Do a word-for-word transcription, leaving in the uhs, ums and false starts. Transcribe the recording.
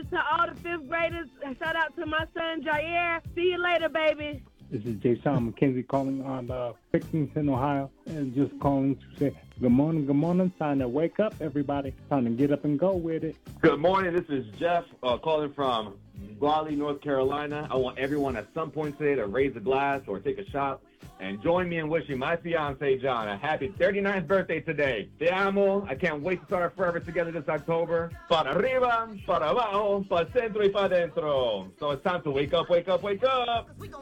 to all the fifth graders. Shout out to my son, Jair. See you later, baby. This is Jay Sean McKenzie calling on uh, Pickerington, Ohio, and just calling to say good morning, good morning. Time to wake up, everybody. Time to get up and go with it. Good morning. This is Jeff uh, calling from Raleigh, North Carolina. I want everyone at some point today to raise a glass or take a shot and join me in wishing my fiance, John, a happy thirty-ninth birthday today. Te amo. I can't wait to start forever together this October. Para arriba, para abajo, para centro y para dentro. So it's time to wake up, wake up, wake up.